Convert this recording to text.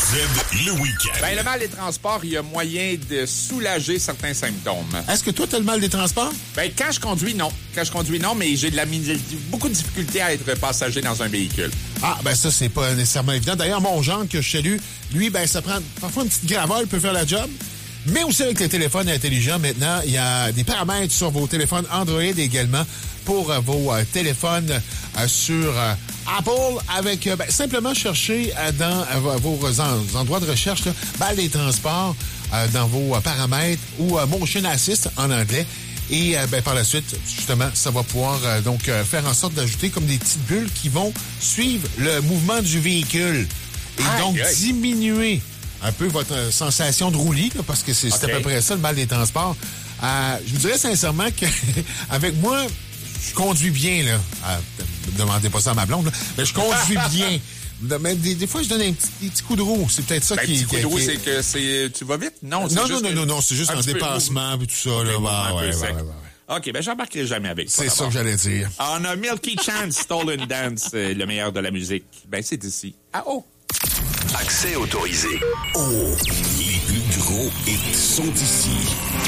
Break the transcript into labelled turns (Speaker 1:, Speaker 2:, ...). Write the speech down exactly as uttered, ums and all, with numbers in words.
Speaker 1: Z, le week-end.
Speaker 2: Ben, le mal des transports, il y a moyen de soulager certains symptômes.
Speaker 3: Est-ce que toi, t'as le mal des transports?
Speaker 2: Ben, quand je conduis, non. Quand je conduis, non, mais j'ai de la beaucoup de difficultés à être passager dans un véhicule.
Speaker 3: Ah, ben ça, c'est pas nécessairement évident. D'ailleurs, mon gendre que je salue, lui, ben ça prend parfois une petite gravole peut faire la job. Mais aussi avec les téléphones intelligents, maintenant, il y a des paramètres sur vos téléphones Android également pour euh, vos euh, téléphones euh, sur euh, Apple avec euh, ben, simplement chercher euh, dans euh, vos en, endroits de recherche, là, balle des transports euh, dans vos euh, paramètres ou euh, Motion Assist en anglais. Et euh, ben, par la suite, justement, ça va pouvoir euh, donc euh, faire en sorte d'ajouter comme des petites bulles qui vont suivre le mouvement du véhicule et
Speaker 2: aïe,
Speaker 3: donc
Speaker 2: aïe.
Speaker 3: diminuer un peu votre sensation de roulis, là, parce que c'est okay. c'est à peu près ça, le mal des transports. Euh, je vous dirais sincèrement qu'avec moi, je conduis bien, là. Euh, ne demandez pas ça à ma blonde, là, mais je conduis bien. Mais des, des fois, je donne un petit, des petits coups de roue. C'est peut-être ça
Speaker 2: ben,
Speaker 3: qui...
Speaker 2: petit coup
Speaker 3: qui,
Speaker 2: de roue,
Speaker 3: qui...
Speaker 2: c'est que c'est, tu vas vite? Non, c'est
Speaker 3: non,
Speaker 2: juste
Speaker 3: non,
Speaker 2: que...
Speaker 3: non, non, c'est juste un, un dépassement et tout ça. Là, bah, ouais, ouais, ouais, ouais.
Speaker 2: OK, ben j'embarquerai jamais avec
Speaker 3: ça. C'est ça que j'allais dire.
Speaker 2: On a Milky Chance, Stolen Dance, le meilleur de la musique. Ben, c'est ici. Ah oh!
Speaker 1: Accès autorisé. Oh, les plus gros hits sont ici.